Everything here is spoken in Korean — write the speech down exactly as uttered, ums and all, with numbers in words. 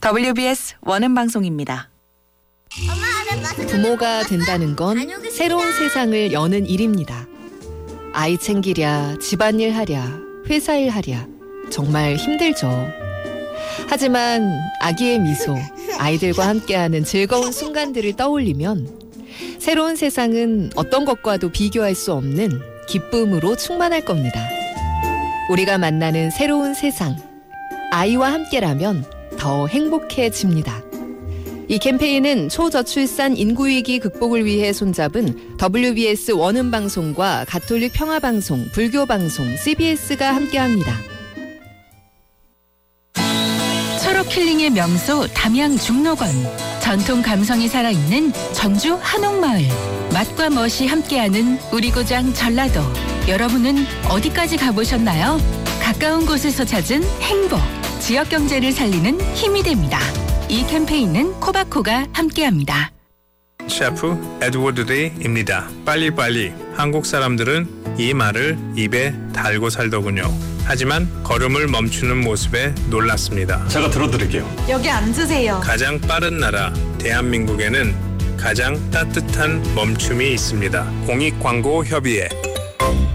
더블유비에스 원음 방송입니다. 부모가 된다는 건 새로운 세상을 여는 일입니다. 아이 챙기랴, 집안일 하랴, 회사일 하랴 정말 힘들죠. 하지만 아기의 미소, 아이들과 함께하는 즐거운 순간들을 떠올리면 새로운 세상은 어떤 것과도 비교할 수 없는 기쁨으로 충만할 겁니다. 우리가 만나는 새로운 세상, 아이와 함께라면 더 행복해집니다. 이 캠페인은 초저출산 인구위기 극복을 위해 손잡은 더블유비에스 원음방송과 가톨릭 평화방송, 불교방송, 씨비에스가 함께합니다. 초록 힐링의 명소 담양 중록원. 전통 감성이 살아있는 전주 한옥마을. 맛과 멋이 함께하는 우리 고장 전라도. 여러분은 어디까지 가보셨나요? 가까운 곳에서 찾은 행복. 지역 경제를 살리는 힘이 됩니다. 이 캠페인은 코바코가 함께합니다. 셰프 에드워드 데이입니다. 빨리빨리. 한국 사람들은 이 말을 입에 달고 살더군요. 하지만 걸음을 멈추는 모습에 놀랐습니다. 제가 들어드릴게요. 여기 앉으세요. 가장 빠른 나라 대한민국에는 가장 따뜻한 멈춤이 있습니다. 공익광고협의회